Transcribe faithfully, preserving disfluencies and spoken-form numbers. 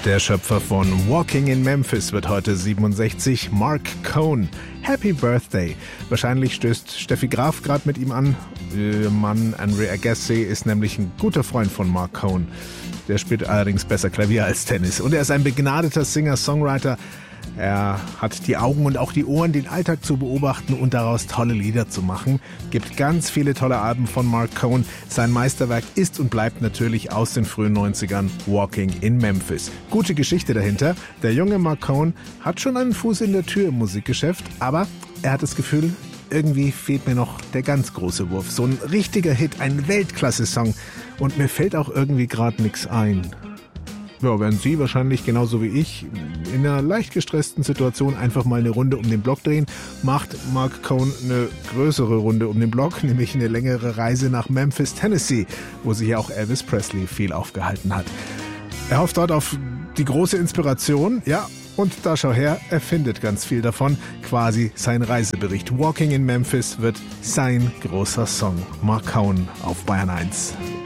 Der Schöpfer von Walking in Memphis wird heute siebenundsechzig, Mark Cohn. Happy Birthday. Wahrscheinlich stößt Steffi Graf gerade mit ihm an. Ihr Mann Andre Agassi ist nämlich ein guter Freund von Mark Cohn. Der spielt allerdings besser Klavier als Tennis. Und er ist ein begnadeter Singer-Songwriter. Er hat die Augen und auch die Ohren, den Alltag zu beobachten und daraus tolle Lieder zu machen. Gibt ganz viele tolle Alben von Mark Cohn. Sein Meisterwerk ist und bleibt natürlich aus den frühen neunzigern Walking in Memphis. Gute Geschichte dahinter. Der junge Mark Cohn hat schon einen Fuß in der Tür im Musikgeschäft, aber er hat das Gefühl, irgendwie fehlt mir noch der ganz große Wurf. So ein richtiger Hit, ein Weltklasse-Song. Und mir fällt auch irgendwie gerade nichts ein. Ja, während Sie wahrscheinlich genauso wie ich in einer leicht gestressten Situation einfach mal eine Runde um den Block drehen, macht Mark Cohn eine größere Runde um den Block, nämlich eine längere Reise nach Memphis, Tennessee, wo sich ja auch Elvis Presley viel aufgehalten hat. Er hofft dort auf die große Inspiration, ja, und da schau her, er findet ganz viel davon, quasi sein Reisebericht. Walking in Memphis wird sein großer Song. Mark Cohn auf Bayern eins.